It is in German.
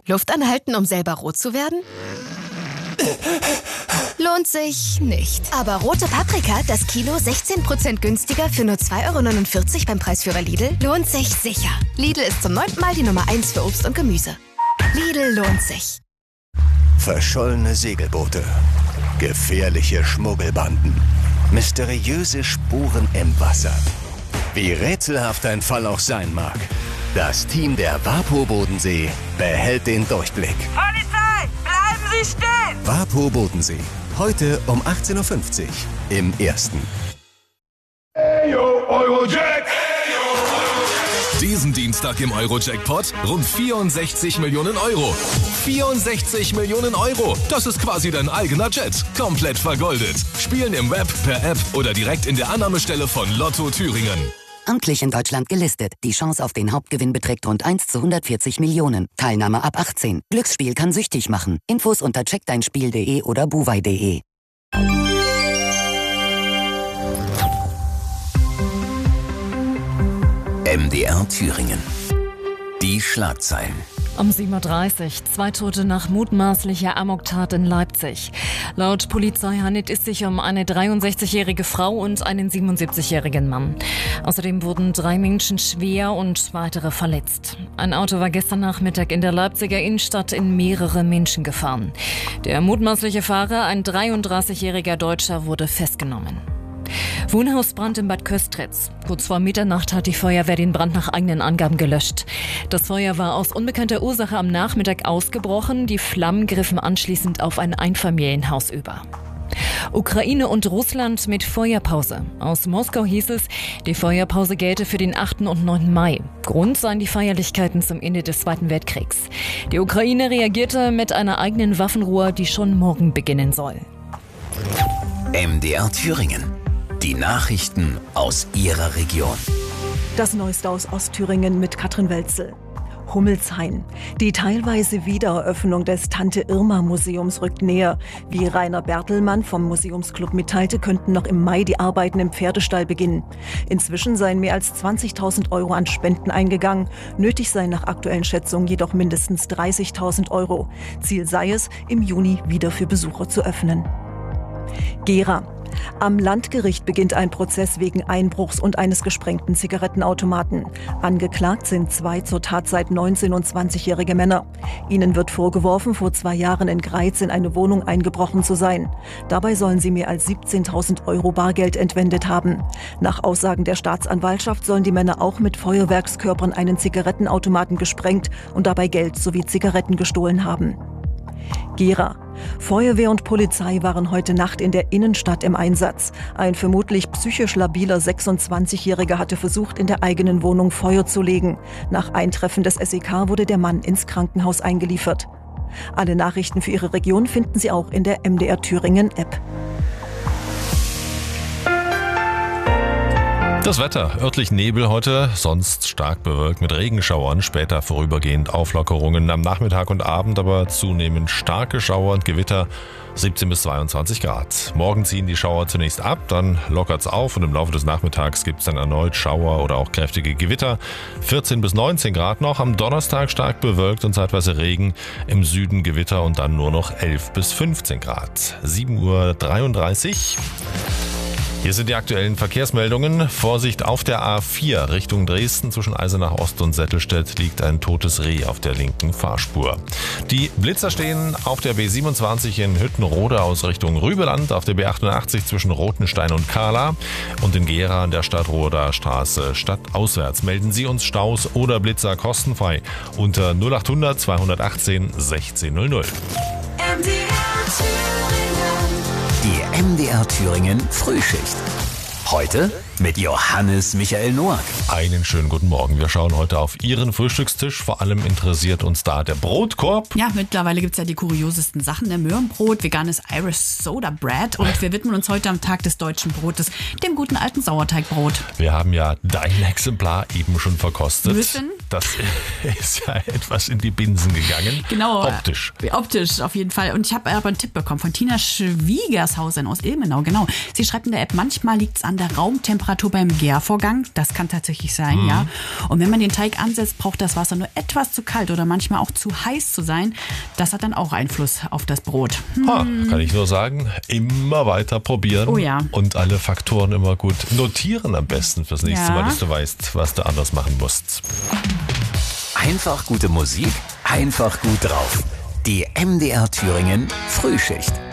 Luft anhalten, um selber rot zu werden? Lohnt sich nicht. Aber rote Paprika, das Kilo 16% günstiger für nur 2,49 € beim Preisführer Lidl, lohnt sich sicher. Lidl ist zum 9. Mal die Nummer 1 für Obst und Gemüse. Lidl lohnt sich. Verschollene Segelboote, gefährliche Schmuggelbanden, mysteriöse Spuren im Wasser. Wie rätselhaft ein Fall auch sein mag, das Team der WaPo Bodensee behält den Durchblick. Polizei, bleiben Sie stehen! WaPo Bodensee, heute um 18:50 Uhr im Ersten. Eyo, Eurojack! Diesen Dienstag im Eurojackpot rund 64 Millionen Euro. 64 Millionen Euro. Das ist quasi dein eigener Jet. Komplett vergoldet. Spielen im Web, per App oder direkt in der Annahmestelle von Lotto Thüringen. Amtlich in Deutschland gelistet. Die Chance auf den Hauptgewinn beträgt rund 1 zu 140 Millionen. Teilnahme ab 18. Glücksspiel kann süchtig machen. Infos unter checkdeinspiel.de oder buwei.de. MDR Thüringen. Die Schlagzeilen. Um 7:30 Uhr, 2 Tote nach mutmaßlicher Amoktat in Leipzig. Laut Polizei handelt es sich um eine 63-jährige Frau und einen 77-jährigen Mann. Außerdem wurden 3 Menschen schwer und weitere verletzt. Ein Auto war gestern Nachmittag in der Leipziger Innenstadt in mehrere Menschen gefahren. Der mutmaßliche Fahrer, ein 33-jähriger Deutscher, wurde festgenommen. Wohnhausbrand in Bad Köstritz. Kurz vor Mitternacht hat die Feuerwehr den Brand nach eigenen Angaben gelöscht. Das Feuer war aus unbekannter Ursache am Nachmittag ausgebrochen. Die Flammen griffen anschließend auf ein Einfamilienhaus über. Ukraine und Russland mit Feuerpause. Aus Moskau hieß es, die Feuerpause gelte für den 8. und 9. Mai. Grund seien die Feierlichkeiten zum Ende des Zweiten Weltkriegs. Die Ukraine reagierte mit einer eigenen Waffenruhe, die schon morgen beginnen soll. MDR Thüringen. Die Nachrichten aus Ihrer Region. Das Neueste aus Ostthüringen mit Katrin Welzel. Hummelshain. Die teilweise Wiedereröffnung des Tante-Irma-Museums rückt näher. Wie Rainer Bertelmann vom Museumsclub mitteilte, könnten noch im Mai die Arbeiten im Pferdestall beginnen. Inzwischen seien mehr als 20.000 € an Spenden eingegangen. Nötig seien nach aktuellen Schätzungen jedoch mindestens 30.000 €. Ziel sei es, im Juni wieder für Besucher zu öffnen. Gera. Am Landgericht beginnt ein Prozess wegen Einbruchs und eines gesprengten Zigarettenautomaten. Angeklagt sind 2 zur Tatzeit 19- und 20-jährige Männer. Ihnen wird vorgeworfen, vor 2 Jahren in Greiz in eine Wohnung eingebrochen zu sein. Dabei sollen sie mehr als 17.000 € Bargeld entwendet haben. Nach Aussagen der Staatsanwaltschaft sollen die Männer auch mit Feuerwerkskörpern einen Zigarettenautomaten gesprengt und dabei Geld sowie Zigaretten gestohlen haben. Gera. Feuerwehr und Polizei waren heute Nacht in der Innenstadt im Einsatz. Ein vermutlich psychisch labiler 26-Jähriger hatte versucht, in der eigenen Wohnung Feuer zu legen. Nach Eintreffen des SEK wurde der Mann ins Krankenhaus eingeliefert. Alle Nachrichten für Ihre Region finden Sie auch in der MDR Thüringen App. Das Wetter, örtlich Nebel heute, sonst stark bewölkt mit Regenschauern, später vorübergehend Auflockerungen am Nachmittag und Abend, aber zunehmend starke Schauer und Gewitter, 17 bis 22 Grad. Morgen ziehen die Schauer zunächst ab, dann lockert's auf und im Laufe des Nachmittags gibt's dann erneut Schauer oder auch kräftige Gewitter. 14 bis 19 Grad noch, am Donnerstag stark bewölkt und zeitweise Regen, im Süden Gewitter und dann nur noch 11 bis 15 Grad. 7:33 Uhr. Hier sind die aktuellen Verkehrsmeldungen. Vorsicht auf der A4 Richtung Dresden. Zwischen Eisenach Ost und Settelstedt liegt ein totes Reh auf der linken Fahrspur. Die Blitzer stehen auf der B27 in Hüttenrode aus Richtung Rübeland, auf der B88 zwischen Rothenstein und Kahla und in Gera an der Stadtroder Straße stadtauswärts. Melden Sie uns Staus oder Blitzer kostenfrei unter 0800 218 1600. Die MDR Thüringen Frühschicht. Heute mit Johannes Michael Noack. Einen schönen guten Morgen. Wir schauen heute auf Ihren Frühstückstisch. Vor allem interessiert uns da der Brotkorb. Ja, mittlerweile gibt's ja die kuriosesten Sachen. Der Möhrenbrot, veganes Irish Soda Bread. Und wir widmen uns heute am Tag des deutschen Brotes, dem guten alten Sauerteigbrot. Wir haben ja dein Exemplar eben schon verkostet. Müssen. Das ist ja etwas in die Binsen gegangen. Genau. Optisch. Optisch, auf jeden Fall. Und ich habe aber einen Tipp bekommen von Tina Schwiegershausen aus Ilmenau. Genau. Sie schreibt in der App, manchmal liegt's an der Raumtemperatur beim Gärvorgang. Das kann tatsächlich sein, ja. Und wenn man den Teig ansetzt, braucht das Wasser nur etwas zu kalt oder manchmal auch zu heiß zu sein. Das hat dann auch Einfluss auf das Brot. Kann ich nur sagen, immer weiter probieren. Oh ja. Und alle Faktoren immer gut notieren am besten fürs nächste Mal, dass du weißt, was du anders machen musst. Einfach gute Musik, einfach gut drauf. Die MDR Thüringen Frühschicht.